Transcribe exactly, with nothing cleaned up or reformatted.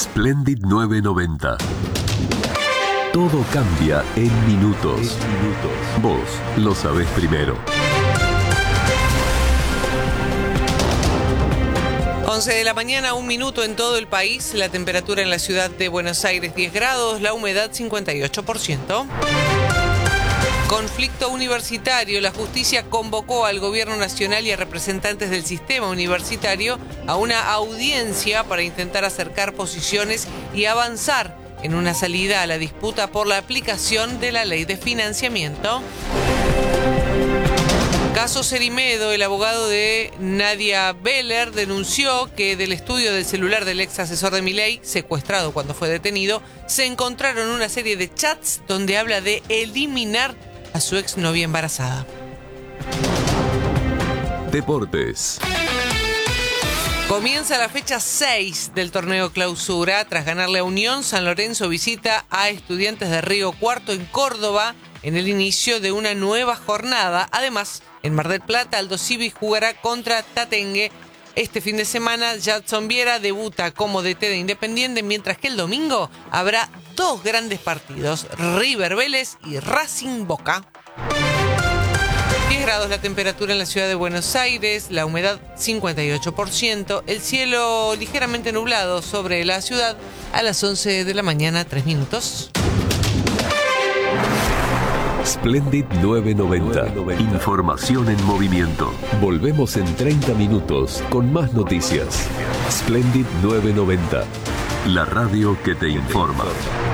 Splendid nueve noventa. Todo cambia en minutos. En minutos. Vos lo sabés primero. once de la mañana, un minuto en todo el país. La temperatura en la ciudad de Buenos Aires diez grados, la humedad cincuenta y ocho por ciento. Conflicto universitario. La justicia convocó al gobierno nacional y a representantes del sistema universitario a una audiencia para intentar acercar posiciones y avanzar en una salida a la disputa por la aplicación de la ley de financiamiento. Caso Cerimedo. El abogado de Nadia Beller denunció que del estudio del celular del ex asesor de Milei, secuestrado cuando fue detenido, se encontraron una serie de chats donde habla de eliminar a su exnovia embarazada. Deportes. Comienza la fecha seis del torneo Clausura. Tras ganarle a Unión, San Lorenzo visita a Estudiantes de Río Cuarto en Córdoba en el inicio de una nueva jornada. Además, en Mar del Plata, Aldo Civi jugará contra Tatengue. Este fin de semana, Jadson Viera debuta como D T de Independiente, mientras que el domingo habrá dos grandes partidos, River Vélez y Racing Boca. diez grados la temperatura en la ciudad de Buenos Aires, la humedad cincuenta y ocho por ciento, el cielo ligeramente nublado sobre la ciudad a las once de la mañana, tres minutos. Splendid nueve noventa. Información en movimiento. Volvemos en treinta minutos con más noticias. Splendid nueve noventa. La radio que te informa.